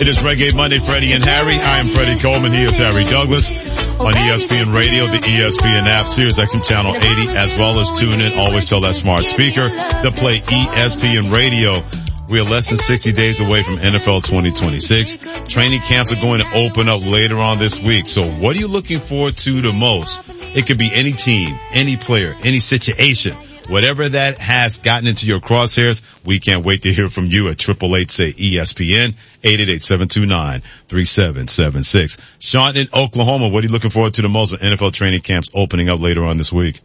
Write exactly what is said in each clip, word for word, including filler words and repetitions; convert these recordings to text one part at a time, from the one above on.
It is Reggae Monday, Freddie and Harry. I am Freddie Coleman. He is Harry Douglas on E S P N Radio, the E S P N app, Sirius X M Channel eighty, as well as tune in. Always tell that smart speaker to play E S P N Radio. We are less than sixty days away from N F L twenty twenty-six. Training camps are going to open up later on this week. So what are you looking forward to the most? It could be any team, any player, any situation. Whatever that has gotten into your crosshairs, we can't wait to hear from you at triple eight say E S P N, eight eight eight, seven two nine, three seven seven six. Sean in Oklahoma, what are you looking forward to the most with N F L training camps opening up later on this week?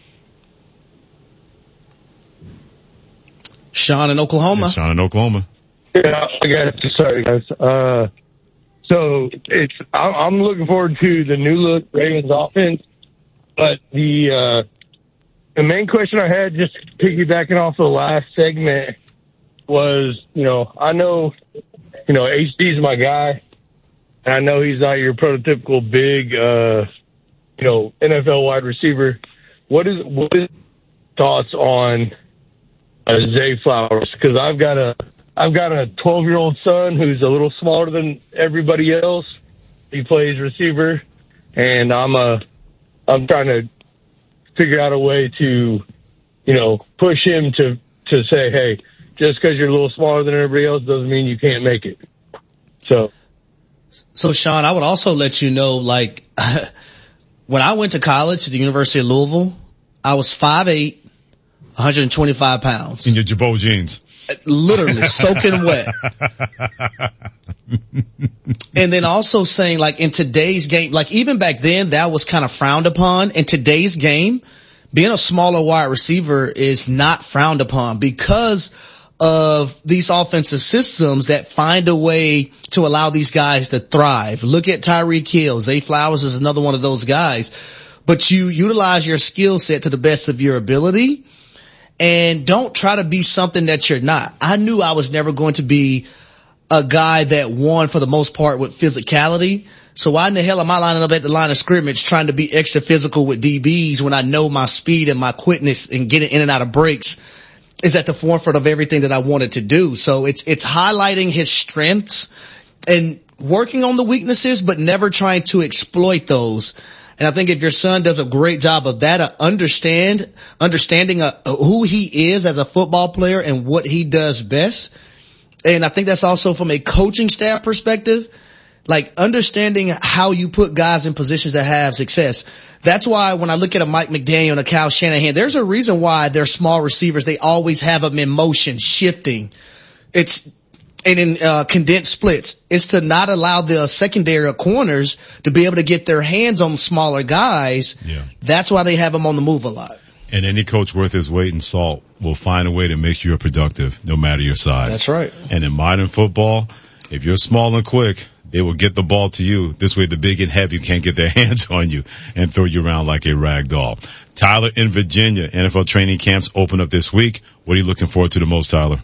Sean in Oklahoma. Yes, Sean in Oklahoma. Yeah, I got to sorry guys. Uh, so it's I'm looking forward to the new look Ravens offense, but the uh, the main question I had, just piggybacking off the last segment, was you know I know you know H D's my guy, and I know he's not your prototypical big uh, you know N F L wide receiver. What is what is thoughts on Uh, Zay Flowers? Because I've got a I've got a twelve year old son who's a little smaller than everybody else. He plays receiver, and I'm a I'm trying to figure out a way to you know push him to to say, hey, just because you're a little smaller than everybody else doesn't mean you can't make it. So, so Sean, I would also let you know, like when I went to college at the University of Louisville, I was five eight. one hundred twenty-five pounds. In your Jabot jeans. Literally soaking wet. And then also saying, like, in today's game, like even back then that was kind of frowned upon. In today's game, being a smaller wide receiver is not frowned upon because of these offensive systems that find a way to allow these guys to thrive. Look at Tyreek Hill. Zay Flowers is another one of those guys. But you utilize your skill set to the best of your ability. And don't try to be something that you're not. I knew I was never going to be a guy that won for the most part with physicality. So why in the hell am I lining up at the line of scrimmage trying to be extra physical with D Bs when I know my speed and my quickness and getting in and out of breaks is at the forefront of everything that I wanted to do. So it's, it's highlighting his strengths and working on the weaknesses, but never trying to exploit those. And I think if your son does a great job of that, uh, understand, understanding uh, who he is as a football player and what he does best. And I think that's also from a coaching staff perspective, like understanding how you put guys in positions that have success. That's why when I look at a Mike McDaniel and a Kyle Shanahan, there's a reason why they're small receivers. They always have them in motion, shifting. It's, and in uh, condensed splits, is to not allow the secondary corners to be able to get their hands on smaller guys. Yeah. That's why they have them on the move a lot. And any coach worth his weight in salt will find a way to make you productive no matter your size. That's right. And in modern football, if you're small and quick, they will get the ball to you. This way the big and heavy can't get their hands on you and throw you around like a rag doll. Tyler in Virginia, N F L training camps open up this week. What are you looking forward to the most, Tyler?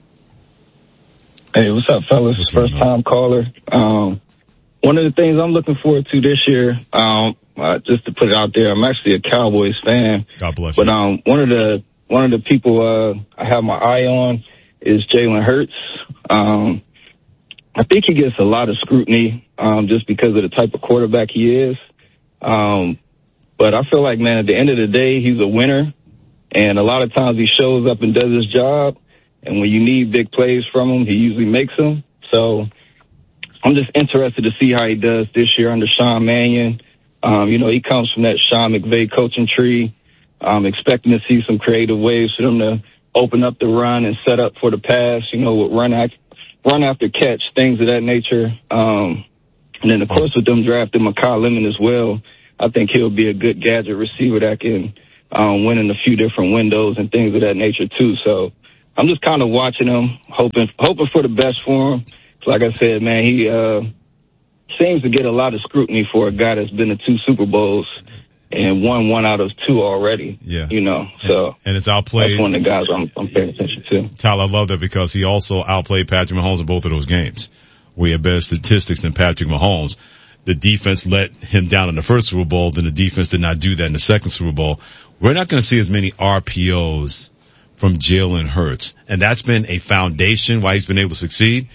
Hey, what's up, fellas? What's First time caller. Um, one of the things I'm looking forward to this year, um, uh, just to put it out there, I'm actually a Cowboys fan. God bless but, you. But um, one of the one of the people uh, I have my eye on is Jalen Hurts. Um, I think he gets a lot of scrutiny um, just because of the type of quarterback he is. Um, but I feel like, man, at the end of the day, he's a winner, and a lot of times he shows up and does his job. And when you need big plays from him, he usually makes them. So I'm just interested to see how he does this year under Sean Mannion. Um, you know, he comes from that Sean McVay coaching tree. I'm expecting to see some creative ways for them to open up the run and set up for the pass, you know, with run, act, run after catch, things of that nature. Um, and then, of course, with them drafting Mekhi Lemon as well, I think he'll be a good gadget receiver that can um, win in a few different windows and things of that nature, too. So I'm just kind of watching him, hoping hoping for the best for him. Like I said, man, he uh, seems to get a lot of scrutiny for a guy that's been to two Super Bowls and won one out of two already. Yeah. You know, so. And it's outplayed. That's one of the guys I'm, I'm paying attention to. Tyler, I love that because he also outplayed Patrick Mahomes in both of those games. We had better statistics than Patrick Mahomes. The defense let him down in the first Super Bowl, then the defense did not do that in the second Super Bowl. We're not going to see as many R P Os from Jalen Hurts. And that's been a foundation why he's been able to succeed.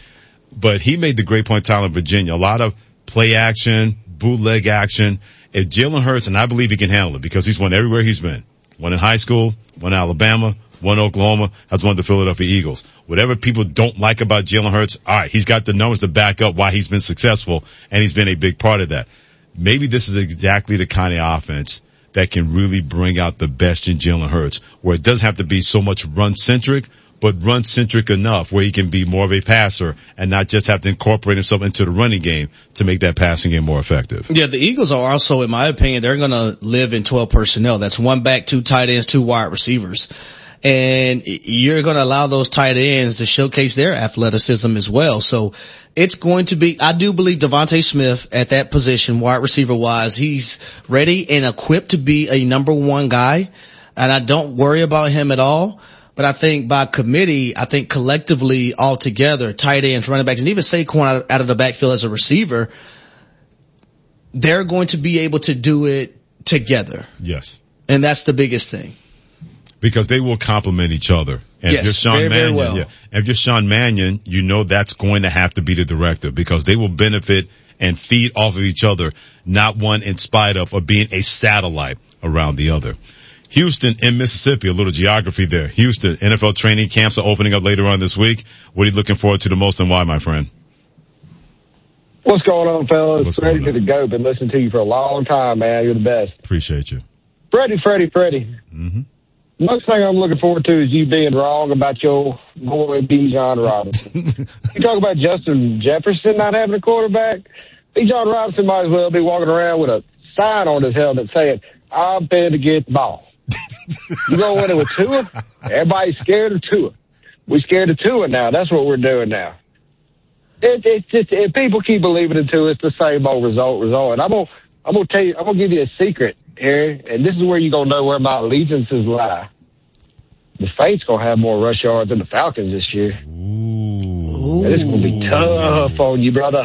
but he made the great point, Tyler, in Virginia. A lot of play action, bootleg action. If Jalen Hurts, and I believe he can handle it because he's won everywhere he's been. One in high school, one in Alabama, one in Oklahoma, has won the Philadelphia Eagles. Whatever people don't like about Jalen Hurts, all right, he's got the numbers to back up why he's been successful, and he's been a big part of that. Maybe this is exactly the kind of offense that can really bring out the best in Jalen Hurts, where it doesn't have to be so much run-centric, but run-centric enough where he can be more of a passer and not just have to incorporate himself into the running game to make that passing game more effective. Yeah, the Eagles are also, in my opinion, they're going to live in twelve personnel. That's one back, two tight ends, two wide receivers. And you're going to allow those tight ends to showcase their athleticism as well. So it's going to be, I do believe Devontae Smith at that position, wide receiver wise, he's ready and equipped to be a number one guy. And I don't worry about him at all. But I think by committee, I think collectively all together, tight ends, running backs, and even Saquon out, out of the backfield as a receiver, they're going to be able to do it together. Yes. And that's the biggest thing. Because they will complement each other. And yes, if you're Sean very, Mannion, very well. yeah, if you're Sean Mannion, you know that's going to have to be the directive because they will benefit and feed off of each other, not one in spite of or being a satellite around the other. Houston in Mississippi, a little geography there. Houston, N F L training camps are opening up later on this week. What are you looking forward to the most and why, my friend? What's going on, fellas? What's Ready going to on? the go. Been listening to you for a long time, man. You're the best. Appreciate you. Freddie, Freddie, Freddie. Mm-hmm. Most thing I'm looking forward to is you being wrong about your boy Bijan Robinson. You talk about Justin Jefferson not having a quarterback. Bijan Robinson might as well be walking around with a sign on his helmet saying, I'm paid to get the ball. You go in it with Tua. Everybody's scared of Tua. We're scared of Tua now. That's what we're doing now. It, it's just, if people keep believing in Tua, it's the same old result, result. And I'm gonna, I'm gonna tell you, I'm gonna give you a secret here, and this is where you're gonna know where my allegiances lie. The Saints gonna have more rush yards than the Falcons this year. Ooh. And it's gonna be tough on you, brother.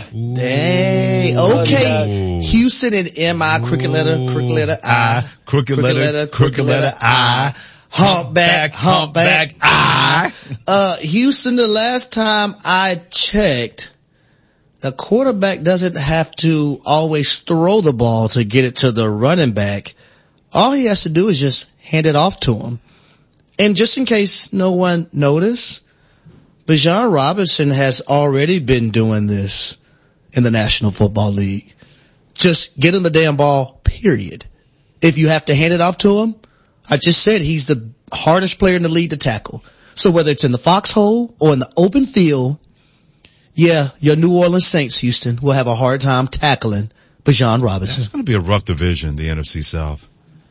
Dang. Okay. Ooh. Houston and M I, crooked letter, crooked letter I, Crooked letter, crooked letter I, humpback, humpback I. Uh, Houston, the last time I checked, the quarterback doesn't have to always throw the ball to get it to the running back. All he has to do is just hand it off to him. And just in case no one noticed, Bijan Robinson has already been doing this in the National Football League. Just get him the damn ball, period. If you have to hand it off to him, I just said he's the hardest player in the league to tackle. So whether it's in the foxhole or in the open field, yeah, your New Orleans Saints, Houston, will have a hard time tackling Bijan Robinson. It's going to be a rough division, the N F C South.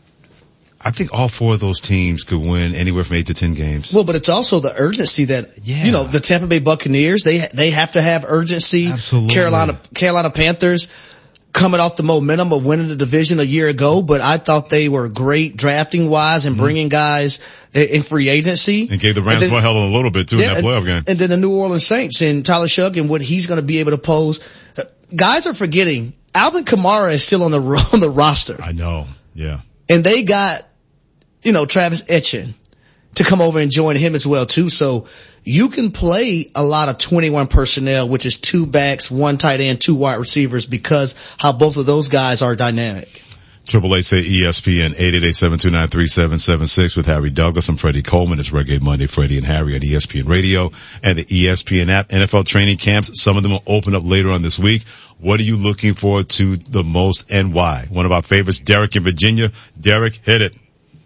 I think all four of those teams could win anywhere from eight to ten games. Well, but it's also the urgency that, Yeah. you know, the Tampa Bay Buccaneers, they, they have to have urgency. Absolutely. Carolina, Carolina Panthers coming off the momentum of winning the division a year ago, but I thought they were great drafting wise and bringing guys in free agency. And gave the Rams more hell in a little bit too Yeah, in that playoff game. And, and then the New Orleans Saints and Tyler Shough and what he's going to be able to pose. Uh, Guys are forgetting Alvin Kamara is still on the on the roster, I know. Yeah. and they got, you know, Travis Etienne to come over and join him as well too. So you can play a lot of twenty-one personnel, which is two backs, one tight end, two wide receivers, because how both of those guys are dynamic. Triple eight say E S P N eight eight eight seven two nine three seven seven six with Harry Douglas. I'm Freddie Coleman. It's Reggae Monday, Freddie and Harry on E S P N Radio and the E S P N app. N F L training camps, some of them will open up later on this week. What are you looking forward to the most and why? One of our favorites, Derek in Virginia. Derek, hit it.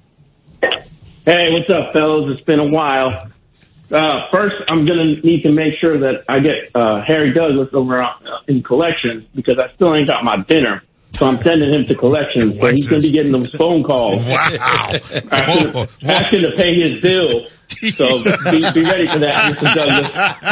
Hey, what's up, fellas? It's been a while. Uh, first, I'm going to need to make sure that I get uh, Harry Douglas over uh, in collections because I still ain't got my dinner. So I'm sending him to collections. So he's going to be getting those phone calls. Wow. Asking, asking to pay his bill. So be, be ready for that, Mister Douglas.